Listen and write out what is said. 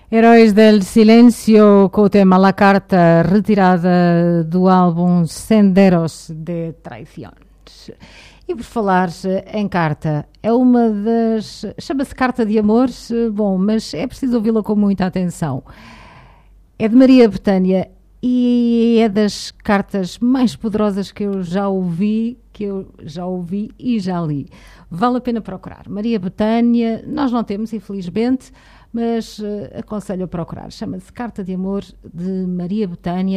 Heróis del Silêncio, com o tema La Carta, retirada do álbum Senderos de Traições. E por falar em carta, é uma das... chama-se Carta de Amor, bom, mas é preciso ouvi-la com muita atenção. É de Maria Bethânia e é das cartas mais poderosas que eu já ouvi e já li. Vale a pena procurar. Maria Bethânia, nós não temos, infelizmente, mas aconselho a procurar. Chama-se Carta de Amor, de Maria Bethânia.